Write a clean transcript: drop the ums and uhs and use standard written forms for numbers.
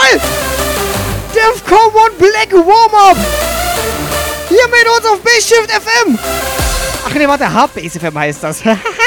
Jawohl! Defcon 1 Black Warm-Up! Hier mit uns auf B-Shift FM! Ach ne, warte, Hard Bass FM heißt das.